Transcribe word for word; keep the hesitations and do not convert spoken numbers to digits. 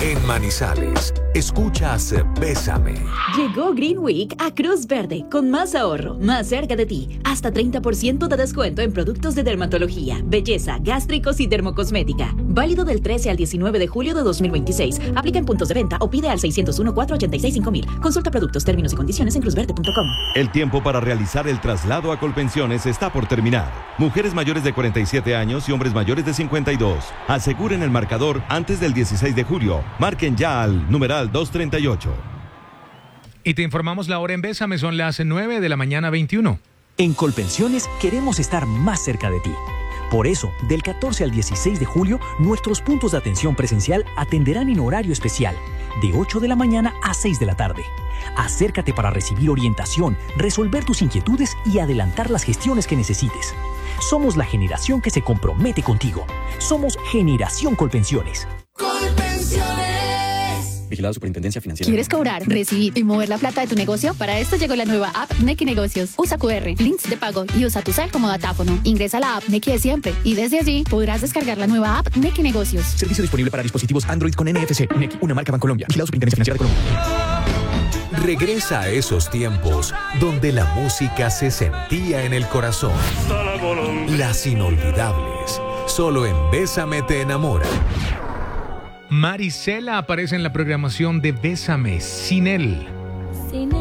En Manizales, escuchas Bésame. Llegó Green Week a Cruz Verde con más ahorro, más cerca de ti. Hasta treinta por ciento de descuento en productos de dermatología, belleza, gástricos y dermocosmética. Válido del trece al diecinueve de julio de dos mil veintiséis. Aplica en puntos de venta o pide al seis cero uno, cuatro ocho seis, cinco mil. Consulta productos, términos y condiciones en cruz verde punto com. El tiempo para realizar el traslado a Colpensiones está por terminar. Mujeres mayores de cuarenta y siete años y hombres mayores de cincuenta y dos. Aseguren el marcador antes del dieciséis de julio. Marquen ya al numeral doscientos treinta y ocho. Y te informamos la hora en Bésame, son las nueve de la mañana veintiuno. En Colpensiones queremos estar más cerca de ti. Por eso, del catorce al dieciséis de julio, nuestros puntos de atención presencial atenderán en horario especial, de ocho de la mañana a seis de la tarde. Acércate para recibir orientación, resolver tus inquietudes y adelantar las gestiones que necesites. Somos la generación que se compromete contigo. Somos Generación Colpensiones. Colpensiones. Vigilado Superintendencia Financiera. ¿Quieres cobrar, recibir y mover la plata de tu negocio? Para esto llegó la nueva app Nequi Negocios. Usa Q R, links de pago y usa tu cel como datáfono. Ingresa a la app Nequi de siempre y desde allí podrás descargar la nueva app Nequi Negocios. Servicio disponible para dispositivos Android con N F C. Nequi, una marca Bancolombia. Vigilado Superintendencia Financiera de Colombia. Regresa a esos tiempos donde la música se sentía en el corazón. Las inolvidables. Solo en Bésame te enamora. Marisela aparece en la programación de Bésame, sin él. Sin él.